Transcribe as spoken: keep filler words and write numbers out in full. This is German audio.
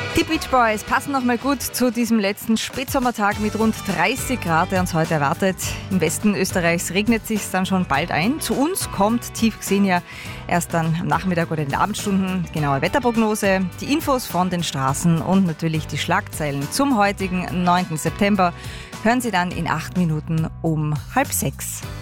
Die Beach Boys passen noch mal gut zu diesem letzten Spätsommertag mit rund dreißig Grad, der uns heute erwartet. Im Westen Österreichs regnet es sich dann schon bald ein. Zu uns kommt Tief Xenia erst dann am Nachmittag oder in den Abendstunden. Genaue Wetterprognose, die Infos von den Straßen und natürlich die Schlagzeilen zum heutigen neunten September hören Sie dann in acht Minuten um halb sechs.